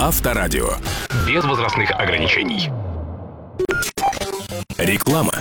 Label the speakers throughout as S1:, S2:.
S1: Авторадио.
S2: Без возрастных ограничений.
S1: Реклама.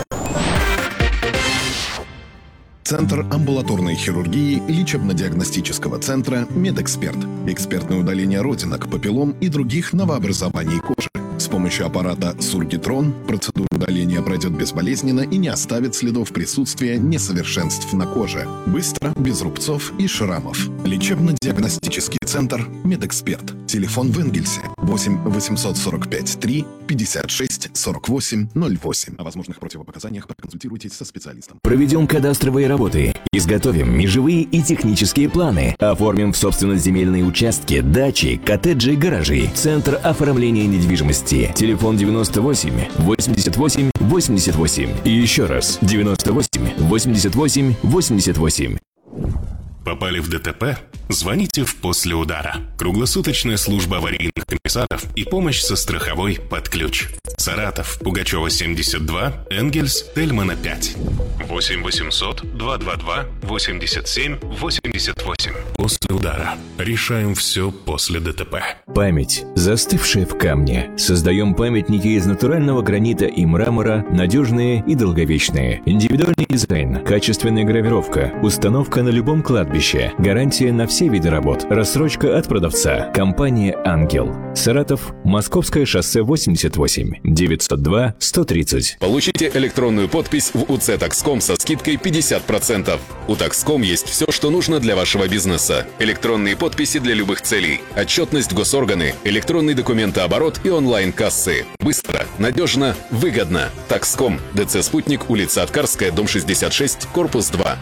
S3: Центр амбулаторной хирургии лечебно-диагностического центра «Медэксперт». Экспертное удаление родинок, папиллом и других новообразований кожи. С помощью аппарата Сургитрон процедура удаления пройдет безболезненно и не оставит следов присутствия несовершенств на коже. Быстро, без рубцов и шрамов. Лечебно-диагностический центр «Медэксперт». Телефон в Энгельсе 8 845 3 56 48 08. О возможных противопоказаниях проконсультируйтесь со специалистом.
S4: Проведем кадастровые работы, изготовим межевые и технические планы, оформим в собственность земельные участки, дачи, коттеджи, гаражи. Центр оформления недвижимости. Телефон 98 88 88. И еще раз 98 88 88.
S1: Попали в ДТП? Звоните в «После удара». Круглосуточная служба аварийных комиссаров и помощь со страховой под ключ. Саратов, Пугачева, 72, Энгельс, Тельмана, 5. 8 800 222 87 88. «После удара». Решаем все после ДТП.
S4: Память, застывшая в камне. Создаем памятники из натурального гранита и мрамора, надежные и долговечные. Индивидуальный дизайн, качественная гравировка, установка на любом кладбище, гарантия на все виды работ, рассрочка от продавца. Компания «Ангел». Саратов, Московское шоссе 88, 902 130.
S5: Получите электронную подпись в УЦ Такском со скидкой 50%. У Такском есть все, что нужно для вашего бизнеса. Электронные подписи для любых целей, отчетность госорганы, электронный документооборот и онлайн-кассы. Быстро, надежно, выгодно. Такском. ДЦ «Спутник», улица Аткарская, дом 66, корпус 2.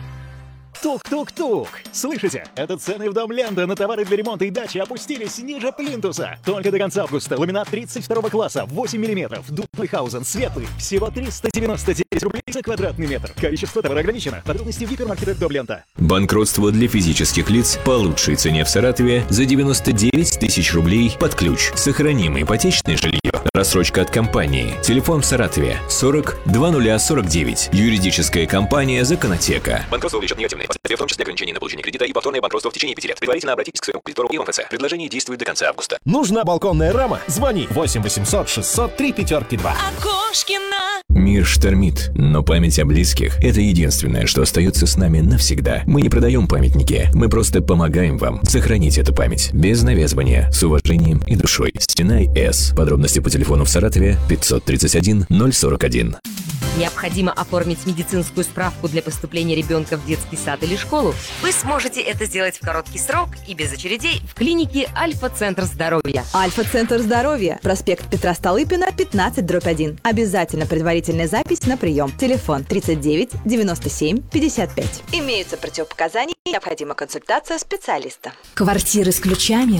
S6: Тук-тук-тук! Слышите? Это цены в Дом Лента на товары для ремонта и дачи опустились ниже плинтуса. Только до конца августа. Ламинат 32 класса, 8 мм, дубный хаузен, светлый. Всего 399 рублей за квадратный метр. Количество товара ограничено. Подробности в гипермаркетах Дом Лента.
S4: Банкротство для физических лиц по лучшей цене в Саратове за 99 тысяч рублей под ключ. Сохраним ипотечное жилье. Рассрочка от компании. Телефон в Саратове 40 2049. Юридическая компания «Законотека».
S7: Банкротство влечет негативные последствия, в том числе ограничения на получение кредита и повторное банкротство в течение 5 лет. Предварительно обратитесь к своему кредитору и МФЦ. Предложение действует до конца августа.
S8: Нужна балконная рама? Звони 8 800 600 352.
S9: Окошкина.
S4: Мир штормит, но память о близких – это единственное, что остается с нами навсегда. Мы не продаем памятники, мы просто помогаем вам сохранить эту память. Без навязывания, с уважением и душой. Стенай С. Подробности по телефону в Саратове 531 041.
S9: Необходимо оформить медицинскую справку для поступления ребенка в детский сад или школу? Вы сможете это сделать в короткий срок и без очередей в клинике Альфа-Центр здоровья.
S10: Альфа-Центр здоровья. Проспект Петра Столыпина, 15/1. Обязательно предварительная запись на прием. Телефон 39 97 55. Имеются противопоказания и необходима консультация специалиста.
S11: Квартиры с ключами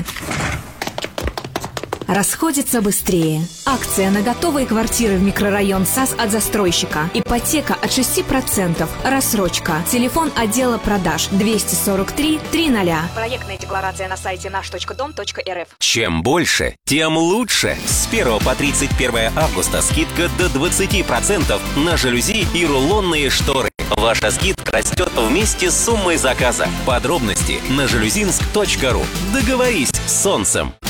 S11: расходится быстрее. Акция на готовые квартиры в микрорайон САС от застройщика. Ипотека от 6%. Рассрочка. Телефон отдела продаж 243 300.
S10: Проектная декларация на сайте наш.дом.рф.
S7: Чем больше, тем лучше. С 1 по 31 августа скидка до 20% на жалюзи и рулонные шторы. Ваша скидка растет вместе с суммой заказа. Подробности на жалюзинск.ру. Договорись с солнцем.